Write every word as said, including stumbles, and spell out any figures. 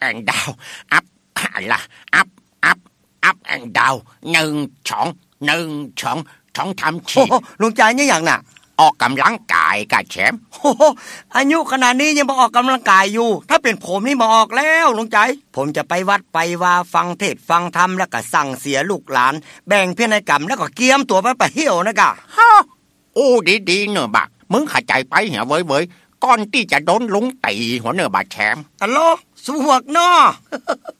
and down up อะไร up up up and down หนึ่งสองหนึ่งสองสองทำฉีดลุงใจนี่อย่างน่ะออกกำลังกายกับแชมป์โอ้โหอายุขนาดนี้ยังมาออกกำลังกายอยู่ถ้าเป็นผมนี่มาออกแล้วลุงใจผมจะไปวัดไปว่าฟังเทศฟังธรรมแล้วก็สั่งเสียลูกหลานแบ่งพินัยกรรมแล้วก็เกียมตัวไปไปเที่ยวนะกะฮะโอ้ดีๆเนอะบักมึงเข้าใจไปเหรอเว้ยๆก่อนที่จะโดนลุงตีหัวเนอะบักแชมป์ฮัลโหลสวกเนาะ